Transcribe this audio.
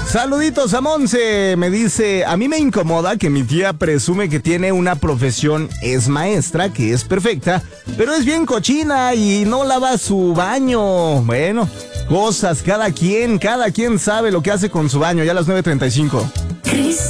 Saluditos a Monse, me dice, a mí me incomoda que mi tía presume que tiene una profesión, es maestra, que es perfecta, pero es bien cochina y no lava su baño. Bueno, cosas, cada quien sabe lo que hace con su baño, ya a las 9:35.